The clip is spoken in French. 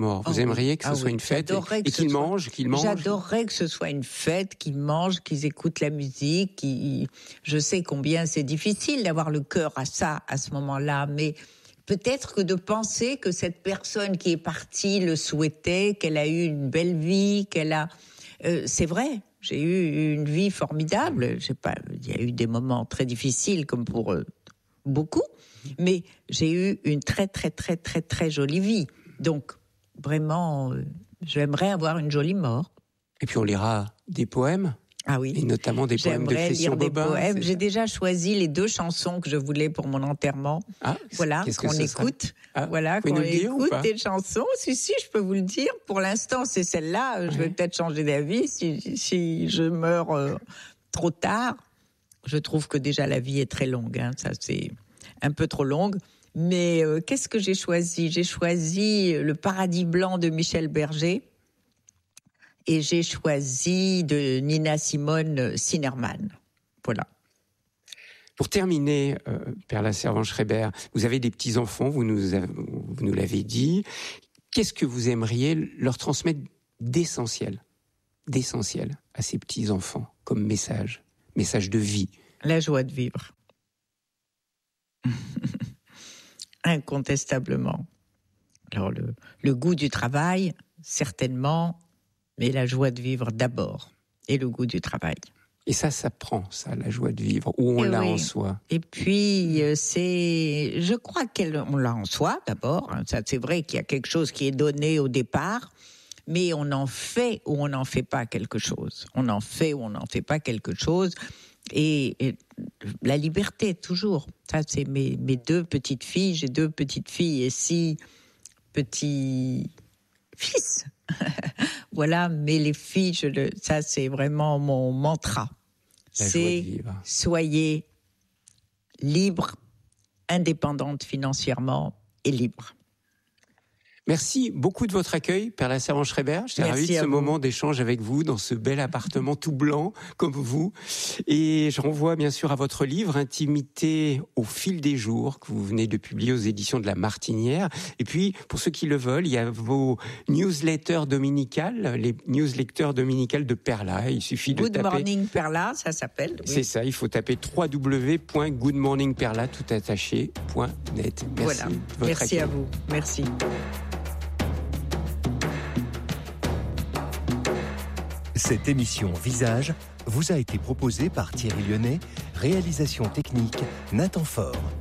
mort. Vous aimeriez que ce soit une fête et qu'ils mangent. J'adorerais que ce soit une fête, qu'ils mangent, qu'ils écoutent la musique. Je sais combien c'est difficile d'avoir le cœur à ça, à ce moment-là, mais peut-être que de penser que cette personne qui est partie le souhaitait, qu'elle a eu une belle vie, c'est vrai. J'ai eu une vie formidable. Je sais pas, il y a eu des moments très difficiles comme pour beaucoup, mais j'ai eu une très très très très très jolie vie. Donc vraiment, j'aimerais avoir une jolie mort. Et puis on lira des poèmes. Ah oui. Et notamment des poèmes de Christian Bobin. J'ai déjà choisi les 2 chansons que je voulais pour mon enterrement. Ah, voilà, qu'on écoute. Voilà, qu'on écoute des chansons. Si, je peux vous le dire. Pour l'instant, c'est celle-là. Je vais peut-être changer d'avis si je meurs trop tard. Je trouve que déjà la vie est très longue. Ça, c'est un peu trop longue. Mais qu'est-ce que j'ai choisi ? J'ai choisi Le Paradis blanc de Michel Berger. Et j'ai choisi de Nina Simone Sinnerman. Voilà. Pour terminer, Perla Servan-Schreiber, vous avez des petits-enfants, vous nous l'avez dit. Qu'est-ce que vous aimeriez leur transmettre d'essentiel à ces petits-enfants comme message de vie? La joie de vivre. Incontestablement. Alors le goût du travail, certainement, mais la joie de vivre d'abord, et le goût du travail. Et ça prend, la joie de vivre, où on l'a en soi. Et puis, je crois qu'on l'a en soi, d'abord. Ça, c'est vrai qu'il y a quelque chose qui est donné au départ, mais on en fait ou on n'en fait pas quelque chose. On en fait ou on n'en fait pas quelque chose. Et la liberté, toujours. Ça, c'est mes 2 petites filles. J'ai 2 petites filles et 6 petits fils. Voilà, mais les filles, ça c'est vraiment mon mantra. C'est soyez libre, indépendante financièrement et libre. Merci beaucoup de votre accueil, Perla Servan-Schreiber. J'étais ravi de ce moment d'échange avec vous dans ce bel appartement tout blanc comme vous. Et je renvoie bien sûr à votre livre Intimité au fil des jours que vous venez de publier aux éditions de La Martinière. Et puis, pour ceux qui le veulent, il y a vos newsletters dominicales, les newsletters dominicales de Perla. Il suffit de taper. Good Morning Perla, ça s'appelle. Oui. C'est ça, il faut taper www.goodmorningperla toutattaché.net. Merci. Voilà. Merci accueil. À vous. Merci. Cette émission Visage vous a été proposée par Thierry Lyonnais, réalisation technique Nathan Faure.